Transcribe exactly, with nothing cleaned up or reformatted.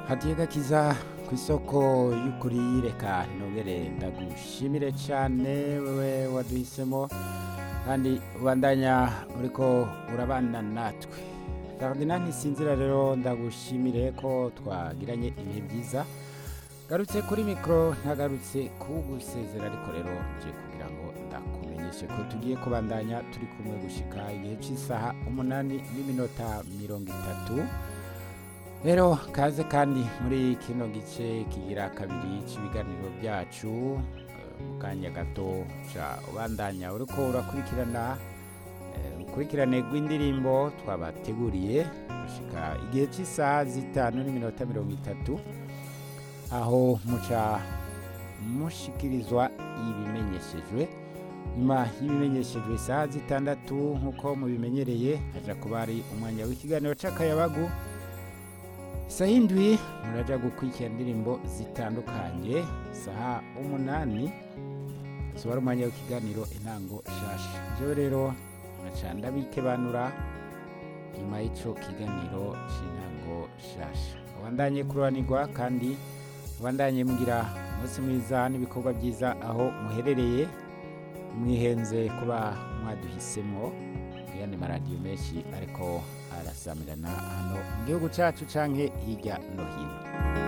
hadiye gakiza ku isoko y'ukuri reka nongere ndagushimire cyane wewe waduhisemo kandi ubandanya uriko urabana natwe. Ferdinand Ntisinzira rero ndagushimire ko twagiranye ibihe byiza. Garutse kuri mikro ntagarutse kugusezera ariko rero nje kugira ngo ndakumenyeshe ko tugiye kubandanya turi kumwe gushika igihe cy'isaha umunani n'iminota mirongo itatu. Rero kaze kandi muri kino gice kigira kabiri cy'ibiganiro byacu mu kanya gato ca ubandanya uriko urakurikirana ukurikirane rw'indirimbo twabateguriye gushika igihe cy'isaha zitanu n'iminota mirongo itatu, aho muca mushikirizwa ibimenyeshejwe. Nyuma y'ibimenyeshejwe isaha zitandatu nk'uko mubimenyereye haja kuba ari umwanya w'ikiganiro c'akayabagu. Isaha indwi muraja gukurikira indirimbo zitandukanye. Isaha umunani soba ari umwanya w'ikiganiro intango shasha. Jewe rero naca ndabikebanura nyuma y'ico kiganiro c'intango shasha. Ubandanye kururanirwa kandi ubandanye mugira umunsi mwiza n'ibikorwa byiza aho muherereye. Mwihenze kuba mwaduhisemo yandi maradiyo menshi ariko arasamirana hano mu gihugu cacu canke hirya no hino.